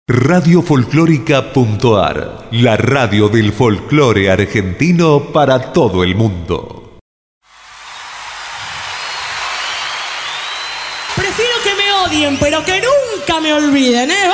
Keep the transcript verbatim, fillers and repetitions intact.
Radio Folclórica.ar, la radio del folclore argentino para todo el mundo. Prefiero que me odien, pero que nunca me olviden, ¿eh?